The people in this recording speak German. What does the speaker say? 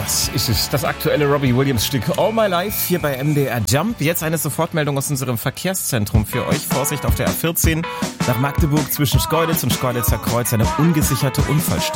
Das ist es, das aktuelle Robbie Williams Stück All My Life hier bei MDR Jump. Jetzt eine Sofortmeldung aus unserem Verkehrszentrum für euch. Vorsicht auf der A14 nach Magdeburg zwischen Schkeuditz und Schkeuditzer Kreuz, eine ungesicherte Unfallstelle.